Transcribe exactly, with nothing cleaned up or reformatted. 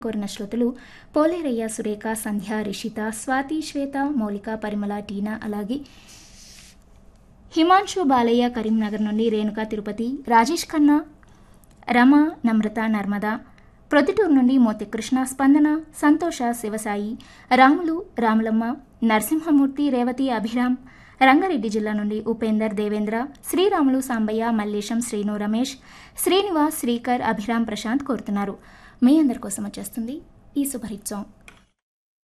కోరిన శ్రోతలు పోలేరయ్య, సురేఖ, సంధ్య, రిషిత, స్వాతి, శ్వేత, మౌలిక, పరిమళ, టీనా, అలాగే హిమాంశు, బాలయ్య, కరీంనగర్ నుండి రేణుక, తిరుపతి, రాజేష్ ఖన్నా, రమ, నమ్రత, నర్మద, ప్రొద్దుటూరు నుండి మోతి కృష్ణ, స్పందన, సంతోష, శివసాయి, రాములు, రాములమ్మ, నరసింహమూర్తి, రేవతి, అభిరామ్, రంగారెడ్డి జిల్లా నుండి ఉపేందర్, దేవేంద్ర, శ్రీరాములు, సాంబయ్య, మల్లేశం, శ్రీను, రమేష్, శ్రీనివాస్, శ్రీకర్, అభిరామ్, ప్రశాంత్ కోరుతున్నారు. మీ అందరి కోసం వచ్చేస్తుంది ఈ సూపర్ హిట్ సాంగ్.